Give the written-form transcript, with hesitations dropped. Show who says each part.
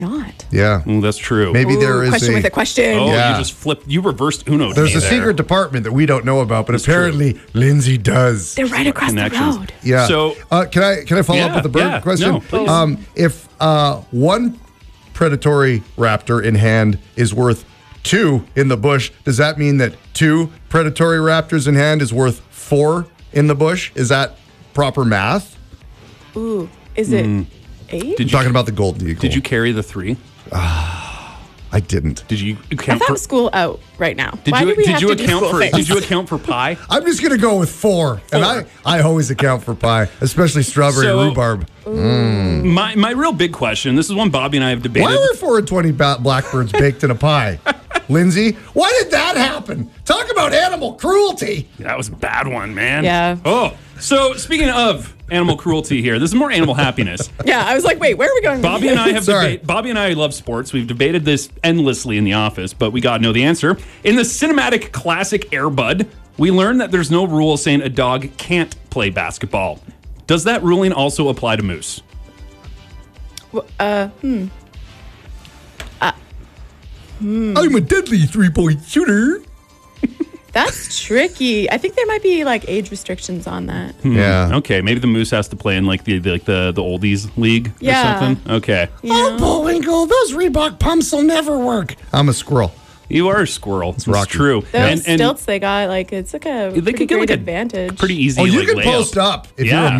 Speaker 1: not.
Speaker 2: Yeah.
Speaker 3: That's true.
Speaker 2: Maybe there is
Speaker 1: question with a question.
Speaker 3: Oh,
Speaker 2: Yeah.
Speaker 3: you just flipped. You reversed Uno.
Speaker 2: There's
Speaker 3: me
Speaker 2: a
Speaker 3: there.
Speaker 2: secret department that we don't know about, but apparently Lindsay does.
Speaker 1: They're right across the
Speaker 3: Connections.
Speaker 1: road.
Speaker 2: Yeah.
Speaker 3: So-
Speaker 2: can I follow up with the bird question?
Speaker 3: No, please.
Speaker 2: If one predatory raptor in hand is worth 2 in the bush, does that mean that 2 predatory raptors in hand is worth 4 in the bush? Is that proper math?
Speaker 1: Ooh, is it 8?
Speaker 2: I'm talking about the golden eagle.
Speaker 3: Did you carry the 3?
Speaker 2: I didn't.
Speaker 3: Did you
Speaker 1: I
Speaker 3: account
Speaker 1: thought
Speaker 3: for?
Speaker 1: school out right now.
Speaker 3: Did
Speaker 1: Why
Speaker 3: you
Speaker 1: do we
Speaker 3: did
Speaker 1: have
Speaker 3: you
Speaker 1: to do
Speaker 3: account
Speaker 1: school
Speaker 3: for?
Speaker 1: things?
Speaker 3: Did you account for pie?
Speaker 2: I'm just going to go with 4. And I always account for pie, especially strawberry rhubarb.
Speaker 3: My real big question. This is one Bobby and I have debated.
Speaker 2: Why were 4 and 20 blackbirds baked in a pie? Lindsay, why did that happen? Talk about animal cruelty.
Speaker 3: That was a bad one, man.
Speaker 1: Yeah.
Speaker 3: Oh, so speaking of animal cruelty here, this is more animal happiness.
Speaker 1: Yeah, I was like, wait, where are we going?
Speaker 3: Bobby and I have
Speaker 2: Sorry.
Speaker 3: Bobby and I love sports. We've debated this endlessly in the office, but we got to know the answer. In the cinematic classic Air Bud, we learned that there's no rule saying a dog can't play basketball. Does that ruling also apply to moose?
Speaker 2: I'm a deadly 3-point shooter.
Speaker 1: That's tricky. I think there might be like age restrictions on that.
Speaker 2: Yeah.
Speaker 3: Okay, maybe the moose has to play in like the oldies league
Speaker 1: Yeah.
Speaker 3: or something. Okay,
Speaker 1: You know?
Speaker 2: Bullwinkle, those Reebok pumps will never work. I'm a squirrel.
Speaker 3: you are a squirrel. It's
Speaker 2: rocky.
Speaker 3: true.
Speaker 1: Those stilts they got, like, it's like a
Speaker 3: they
Speaker 1: pretty
Speaker 3: could get
Speaker 1: great
Speaker 3: like
Speaker 1: advantage.
Speaker 3: a pretty easy.
Speaker 2: Oh, you
Speaker 3: like,
Speaker 2: can
Speaker 3: layup.
Speaker 2: post up if
Speaker 3: Yeah.
Speaker 2: you're a